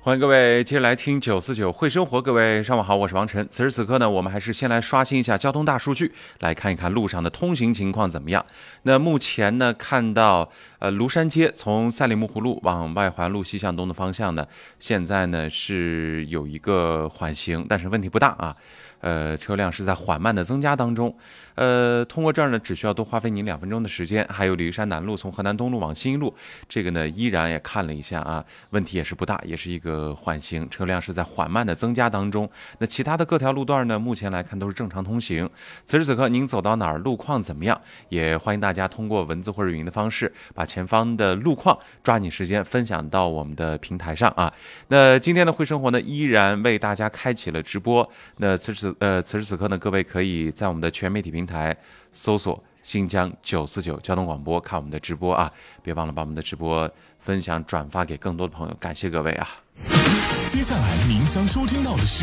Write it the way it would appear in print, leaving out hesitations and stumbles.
欢迎各位接着来听949会生活。各位上午好，我是王晨。此时此刻呢，我们还是先来刷新一下交通大数据，来看一看路上的通行情况怎么样。那目前呢，看到庐山街从赛里木湖路往外环路西向东的方向呢，现在呢是有一个缓行，但是问题不大啊。车辆是在缓慢的增加当中。通过这儿呢，只需要多花费您2分钟的时间。还有鲤鱼山南路从河南东路往新一路，这个呢依然也看了一下啊，问题也是不大，也是一个缓行，车辆是在缓慢的增加当中。那其他的各条路段呢，目前来看都是正常通行。此时此刻您走到哪儿，路况怎么样？也欢迎大家通过文字或者语音的方式，把前方的路况抓紧时间分享到我们的平台上啊。那今天的会生活呢，依然为大家开启了直播。那此时此刻呢，各位可以在我们的全媒体平台搜索新疆949交通广播，看我们的直播啊！别忘了把我们的直播分享转发给更多的朋友，感谢各位啊！ 接下来您将收听到的是